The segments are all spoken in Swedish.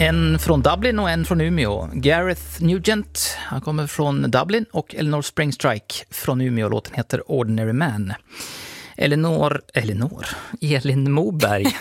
En från Dublin och en från Umeå. Gareth Nugent, han kommer från Dublin, och Eleanor Springstrike från Umeå. Låten heter Ordinary Man. Elin Moberg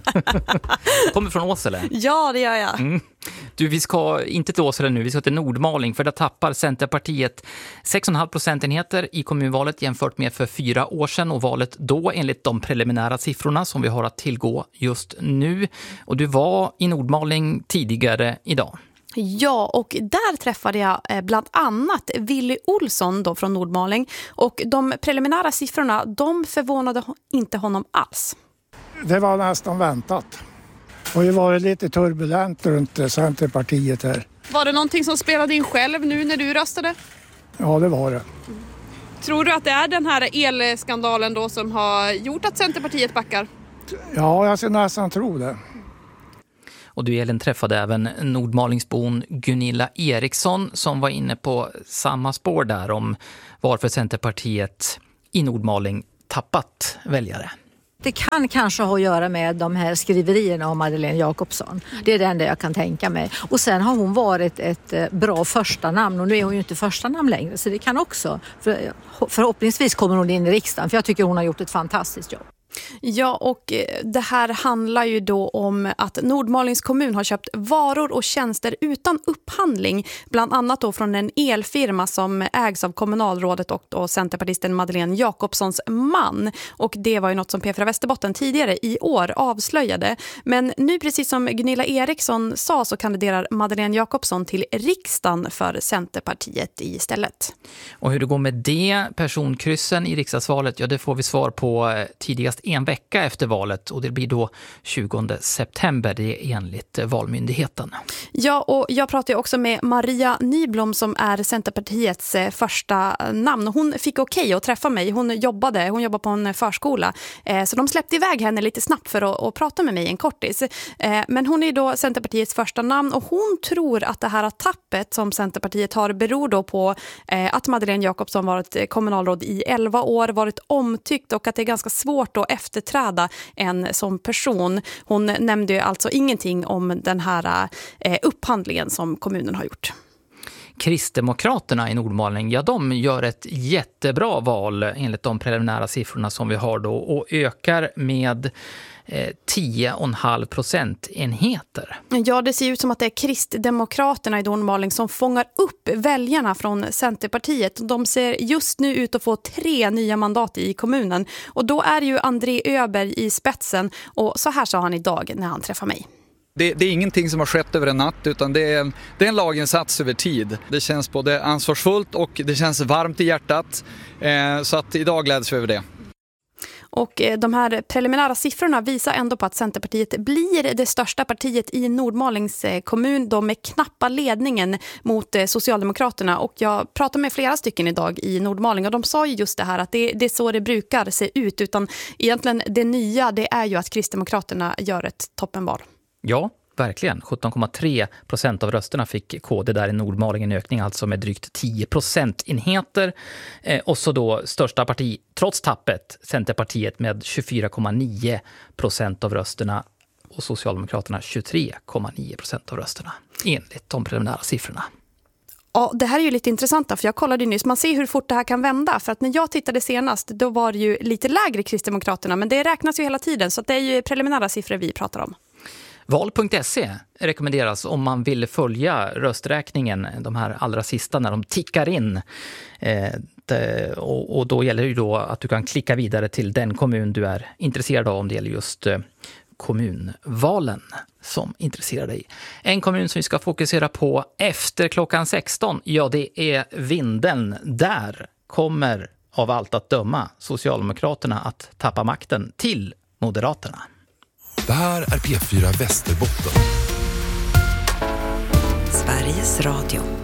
kommer från Åsele. Ja, det gör jag. Du, vi ska inte till Åsele nu, vi ska till Nordmaling, för där tappar Centerpartiet 6,5 procentenheter i kommunvalet jämfört med för 4 år sedan, och valet då enligt de preliminära siffrorna som vi har att tillgå just nu. Och du var i Nordmaling tidigare idag. Ja, och där träffade jag bland annat Willy Olsson då från Nordmaling, och de preliminära siffrorna, de förvånade inte honom alls. Det var nästan väntat. Det har ju varit lite turbulent runt Centerpartiet här. Var det någonting som spelade in själv nu när du röstade? Ja, det var det. Tror du att det är den här elskandalen då som har gjort att Centerpartiet backar? Ja, jag ska nästan tro det. Och du, Elin, träffade även Nordmalingsbon Gunilla Eriksson som var inne på samma spår där om varför Centerpartiet i Nordmaling tappat väljare. Det kan kanske ha att göra med de här skriverierna om Madeleine Jakobsson. Det är det enda jag kan tänka mig. Och sen har hon varit ett bra första namn, och nu är hon ju inte första namn längre. Så det kan också, förhoppningsvis kommer hon in i riksdagen, för jag tycker hon har gjort ett fantastiskt jobb. Ja, och det här handlar ju då om att Nordmalings kommun har köpt varor och tjänster utan upphandling, bland annat då från en elfirma som ägs av kommunalrådet och då centerpartisten Madeleine Jakobssons man. Och det var ju något som P4 Västerbotten tidigare i år avslöjade. Men nu, precis som Gunilla Eriksson sa, så kandiderar Madeleine Jakobsson till riksdagen för Centerpartiet istället. Och hur det går med det, personkryssen i riksdagsvalet, ja, det får vi svar på tidigast en vecka efter valet, och det blir då 20 september, det är enligt Valmyndigheten. Ja, och jag pratade också med Maria Nyblom som är Centerpartiets första namn. Hon fick okej att träffa mig. Hon jobbar på en förskola, så de släppte iväg henne lite snabbt för att prata med mig en kortis. Men hon är då Centerpartiets första namn, och hon tror att det här tappet som Centerpartiet har beror då på att Madeleine Jakobsson varit kommunalråd i 11 år, varit omtyckt, och att det är ganska svårt att efterträda en som person. Hon nämnde ju alltså ingenting om den här upphandlingen som kommunen har gjort. Kristdemokraterna i Nordmaling, ja, de gör ett jättebra val enligt de preliminära siffrorna som vi har då, och ökar med 10,5 procentenheter. Ja, det ser ut som att det är Kristdemokraterna i Nordmaling som fångar upp väljarna från Centerpartiet. De ser just nu ut att få 3 nya mandat i kommunen, och då är ju André Öberg i spetsen, och så här sa han idag när han träffade mig. Det är ingenting som har skett över en natt, utan det är en laginsats över tid. Det känns både ansvarsfullt och det känns varmt i hjärtat, så att idag gläds vi över det. Och de här preliminära siffrorna visar ändå på att Centerpartiet blir det största partiet i Nordmalings kommun, då med knappa ledningen mot Socialdemokraterna. Och jag pratade med flera stycken idag i Nordmaling, och de sa ju just det här att det är så det brukar se ut, utan egentligen det nya, det är ju att Kristdemokraterna gör ett toppenval. Ja, verkligen. 17,3% av rösterna fick KD där i Nordmaling, en ökning alltså med drygt 10 procentenheter. Och så då största parti, trots tappet, Centerpartiet med 24,9% av rösterna, och Socialdemokraterna 23,9% av rösterna enligt de preliminära siffrorna. Ja, det här är ju lite intressant, för jag kollade nyss. Man ser hur fort det här kan vända. För att när jag tittade senast, då var det ju lite lägre Kristdemokraterna. Men det räknas ju hela tiden, så det är ju preliminära siffror vi pratar om. Val.se rekommenderas om man vill följa rösträkningen, de här allra sista när de tickar in. Och då gäller det ju då att du kan klicka vidare till den kommun du är intresserad av, om det gäller just kommunvalen som intresserar dig. En kommun som vi ska fokusera på efter klockan 16, ja, det är Vindeln. Där kommer av allt att döma Socialdemokraterna att tappa makten till Moderaterna. Det här är P4 Västerbotten. Sveriges Radio.